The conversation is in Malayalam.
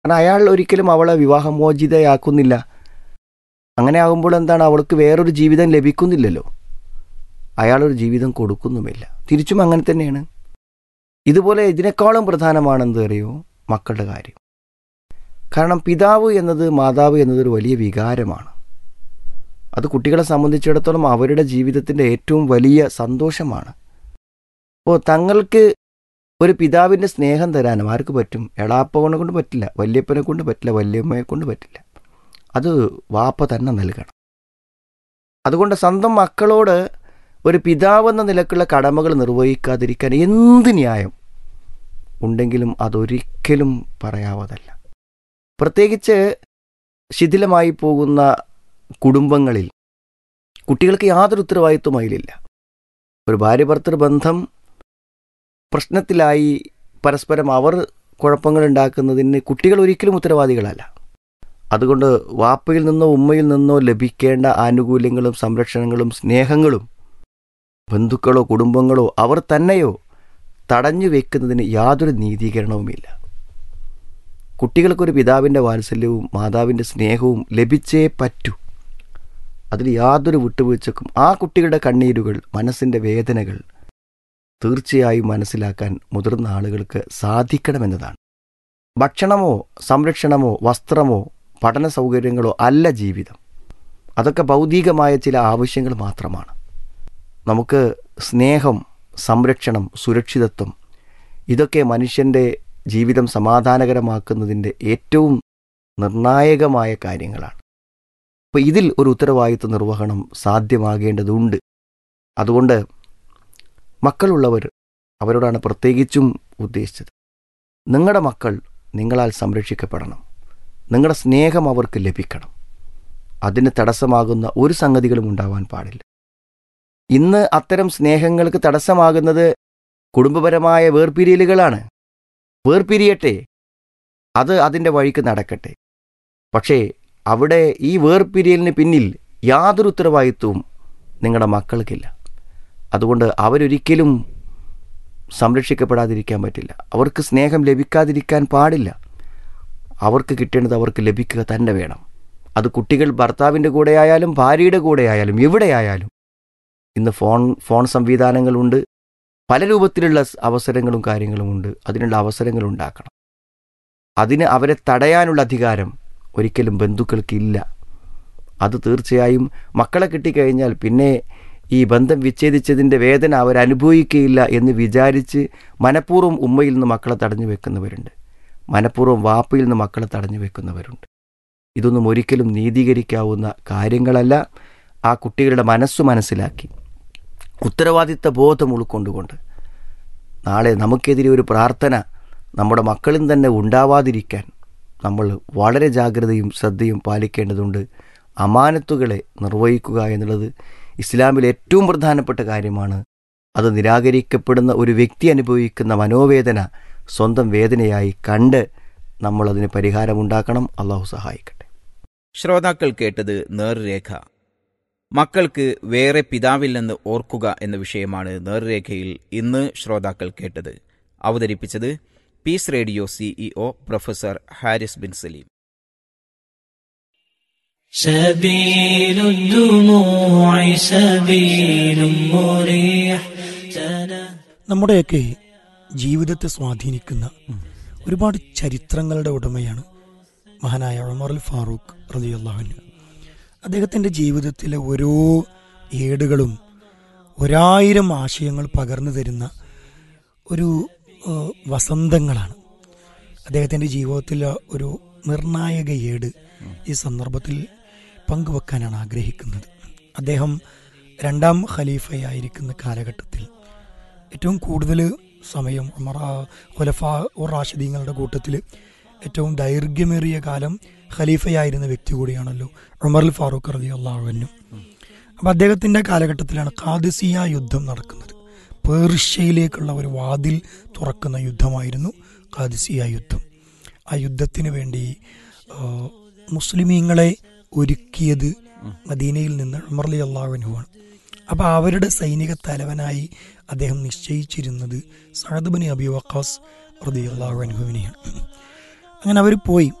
കാരണം അയാൾ ഒരിക്കലും അവളെ വിവാഹമോചിതയാക്കുന്നില്ല. അങ്ങനെ ആകുമ്പോൾ എന്താണ്, അവൾക്ക് വേറൊരു ജീവിതം ലഭിക്കുന്നില്ലല്ലോ, അയാളൊരു ജീവിതം കൊടുക്കുന്നുമില്ല. തിരിച്ചും അങ്ങനെ തന്നെയാണ്. ഇതുപോലെ ഇതിനേക്കാളും പ്രധാനമാണ് എന്ത് അറിയോ, മക്കളുടെ കാര്യം. കാരണം പിതാവ് എന്നത്, മാതാവ് എന്നതൊരു വലിയ വികാരമാണ്. അത് കുട്ടികളെ സംബന്ധിച്ചിടത്തോളം അവരുടെ ജീവിതത്തിൻ്റെ ഏറ്റവും വലിയ സന്തോഷമാണ്. അപ്പോൾ തങ്ങൾക്ക് ഒരു പിതാവിൻ്റെ സ്നേഹം തരാനും ആർക്ക് പറ്റും? എളാപ്പനെ കൊണ്ട് പറ്റില്ല, വല്യപ്പനെ കൊണ്ട് പറ്റില്ല, വല്യമ്മയെ കൊണ്ട് പറ്റില്ല. അത് വാപ്പ തന്നെ നൽകണം. അതുകൊണ്ട് സ്വന്തം മക്കളോട് ഒരു പിതാവെന്ന നിലക്കുള്ള കടമകൾ നിർവഹിക്കാതിരിക്കാൻ എന്ത് ന്യായം ഉണ്ടെങ്കിലും അതൊരിക്കലും പറയാവതല്ല. പ്രത്യേകിച്ച് ശിഥിലമായി പോകുന്ന കുടുംബങ്ങളിൽ കുട്ടികൾക്ക് യാതൊരു ഉത്തരവാദിത്വം അതിലില്ല. ഒരു ഭാര്യ ഭർത്തൃ ബന്ധം പ്രശ്നത്തിലായി പരസ്പരം അവർ കുഴപ്പങ്ങൾ ഉണ്ടാക്കുന്നതിന് കുട്ടികൾ ഒരിക്കലും ഉത്തരവാദികളല്ല. അതുകൊണ്ട് വാപ്പയിൽ നിന്നോ ഉമ്മയിൽ നിന്നോ ലഭിക്കേണ്ട ആനുകൂല്യങ്ങളും സംരക്ഷണങ്ങളും സ്നേഹങ്ങളും ബന്ധുക്കളോ കുടുംബങ്ങളോ അവർ തന്നെയോ തടഞ്ഞു വെക്കുന്നതിന് യാതൊരു നീതീകരണവുമില്ല. കുട്ടികൾക്കൊരു പിതാവിൻ്റെ വാത്സല്യവും മാതാവിൻ്റെ സ്നേഹവും ലഭിച്ചേ പറ്റൂ. അതിൽ യാതൊരു വിട്ടുവീഴ്ചക്കും ആ കുട്ടികളുടെ കണ്ണീരുകൾ, മനസ്സിൻ്റെ വേദനകൾ തീർച്ചയായും മനസ്സിലാക്കാൻ മുതിർന്ന ആളുകൾക്ക് സാധിക്കണമെന്നതാണ്. ഭക്ഷണമോ സംരക്ഷണമോ വസ്ത്രമോ പഠന സൗകര്യങ്ങളോ അല്ല ജീവിതം. അതൊക്കെ ഭൗതികമായ ചില ആവശ്യങ്ങൾ മാത്രമാണ്. നമുക്ക് സ്നേഹം, സംരക്ഷണം, സുരക്ഷിതത്വം, ഇതൊക്കെ മനുഷ്യൻ്റെ ജീവിതം സമാധാനകരമാക്കുന്നതിൻ്റെ ഏറ്റവും നിർണായകമായ കാര്യങ്ങളാണ്. അപ്പോൾ ഇതിൽ ഒരു ഉത്തരവാദിത്വ നിർവഹണം സാധ്യമാകേണ്ടതുണ്ട്. അതുകൊണ്ട് മക്കളുള്ളവർ, അവരോടാണ് പ്രത്യേകിച്ചും ഉദ്ദേശിച്ചത്. നിങ്ങളുടെ മക്കൾ നിങ്ങളാൽ സംരക്ഷിക്കപ്പെടണം. നിങ്ങളുടെ സ്നേഹം അവർക്ക് ലഭിക്കണം. അതിന് തടസ്സമാകുന്ന ഒരു സംഗതികളും ഉണ്ടാവാൻ പാടില്ല. ഇന്ന് അത്തരം സ്നേഹങ്ങൾക്ക് തടസ്സമാകുന്നത് കുടുംബപരമായ വേർപിരിയലുകളാണ്. വേർപിരിയട്ടെ, അത് അതിൻ്റെ വഴിക്ക് നടക്കട്ടെ. പക്ഷേ അവിടെ ഈ വേർപിരിയലിന് പിന്നിൽ യാതൊരു ഉത്തരവാദിത്വവും നിങ്ങളുടെ മക്കൾക്കില്ല. അതുകൊണ്ട് അവരൊരിക്കലും സംരക്ഷിക്കപ്പെടാതിരിക്കാൻ പറ്റില്ല. അവർക്ക് സ്നേഹം ലഭിക്കാതിരിക്കാൻ പാടില്ല. അവർക്ക് കിട്ടേണ്ടത് അവർക്ക് ലഭിക്കുക തന്നെ വേണം. അത് കുട്ടികൾ ഭർത്താവിൻ്റെ കൂടെയായാലും ഭാര്യയുടെ കൂടെയായാലും എവിടെയായാലും. ഇന്ന് ഫോൺ സംവിധാനങ്ങളുണ്ട്, പല രൂപത്തിലുള്ള അവസരങ്ങളും കാര്യങ്ങളുമുണ്ട്. അതിനുള്ള അവസരങ്ങൾ ഉണ്ടാക്കണം. അതിന് അവരെ തടയാനുള്ള അധികാരം ഒരിക്കലും ബന്ധുക്കൾക്കില്ല. അത് തീർച്ചയായും മക്കളെ കിട്ടിക്കഴിഞ്ഞാൽ പിന്നെ ഈ ബന്ധം വിച്ഛേദിച്ചതിൻ്റെ വേദന അവരനുഭവിക്കുകയില്ല എന്ന് വിചാരിച്ച് മനഃപൂർവ്വം ഉമ്മയിൽ നിന്ന് മക്കളെ തടഞ്ഞു വെക്കുന്നവരുണ്ട്, മനഃപൂർവ്വം വാപ്പയിൽ നിന്ന് മക്കളെ തടഞ്ഞു വെക്കുന്നവരുണ്ട്. ഇതൊന്നും ഒരിക്കലും നീതീകരിക്കാവുന്ന കാര്യങ്ങളല്ല. ആ കുട്ടികളുടെ മനസ്സ് മനസ്സിലാക്കി ഉത്തരവാദിത്ത ബോധം ഉൾക്കൊണ്ടുകൊണ്ട് നാളെ നമുക്കെതിരെ ഒരു പ്രാർത്ഥന നമ്മുടെ മക്കളിൽ തന്നെ ഉണ്ടാവാതിരിക്കാൻ നമ്മൾ വളരെ ജാഗ്രതയും ശ്രദ്ധയും പാലിക്കേണ്ടതുണ്ട്. അമാനത്തുകളെ നിർവഹിക്കുക എന്നുള്ളത് ഇസ്ലാമിൽ ഏറ്റവും പ്രധാനപ്പെട്ട കാര്യമാണ്. അത് നിരാകരിക്കപ്പെടുന്ന ഒരു വ്യക്തി അനുഭവിക്കുന്ന മനോവേദന സ്വന്തം വേദനയായി കണ്ട് നമ്മളതിന് പരിഹാരമുണ്ടാക്കണം. അള്ളാഹു സഹായിക്കട്ടെ. ശ്രോതാക്കൾ കേട്ടത് നേർരേഖ. മക്കൾക്ക് വേറെ പിതാവില്ലെന്ന് ഓർക്കുക എന്ന വിഷയമാണ് നേർരേഖയിൽ ഇന്ന് ശ്രോതാക്കൾ കേട്ടത്. അവതരിപ്പിച്ചത് piece radio CEO professor Haris bin Saleem. سبيل الدموع سبيل مريح. നമ്മുടെയൊക്കെ ജീവിതത്തെ സ്വാധീനിക്കുന്ന ഒരുപാട് ചരിത്രങ്ങളുടെ ഉടമയാണ് മഹാനായ ഉമർ ഫാറൂഖ് റളിയല്ലാഹു അൻഹു. അദ്ദേഹത്തിൻ്റെ ജീവിതത്തിലെ ഓരോ ഏടുകളും 1000 ആശയങ്ങൾ പകർന്നു തരുന്ന ഒരു വസന്തങ്ങളാണ്. അദ്ദേഹത്തിൻ്റെ ജീവിതത്തിലെ ഒരു നിർണായക ഏട് ഈ സന്ദർഭത്തിൽ പങ്കുവെക്കാനാണ് ആഗ്രഹിക്കുന്നത്. അദ്ദേഹം 2ാം ഖലീഫയായിരിക്കുന്ന കാലഘട്ടത്തിൽ ഏറ്റവും കൂടുതൽ സമയം ഖുലഫാ റാഷിദീങ്ങളുടെ കൂട്ടത്തിൽ ഏറ്റവും ദൈർഘ്യമേറിയ കാലം ഖലീഫയായിരുന്ന വ്യക്തി കൂടിയാണല്ലോ ഉമർ ഫാറൂഖ് റളിയല്ലാഹു അൻഹു. അപ്പോൾ അദ്ദേഹത്തിൻ്റെ കാലഘട്ടത്തിലാണ് ഖാദിസിയ യുദ്ധം നടക്കുന്നത്. പേർഷ്യയിലേക്കുള്ള ഒരു വാതിൽ തുറക്കുന്ന യുദ്ധമായിരുന്നു ഖാദിസിയ യുദ്ധം. ആ യുദ്ധത്തിന് വേണ്ടി മുസ്ലിമീങ്ങളെ ഒരുക്കിയത് മദീനയിൽ നിന്ന് ഉമർ റളിയല്ലാഹു അൻഹുവാണ്. അപ്പോൾ അവരുടെ സൈനിക തലവനായി അദ്ദേഹം നിശ്ചയിച്ചിരുന്നത് സഅദ് ബിൻ അബി വഖാസ് റളിയല്ലാഹു അൻഹുവിനെയാണ്. അങ്ങനെ അവർ പോയി.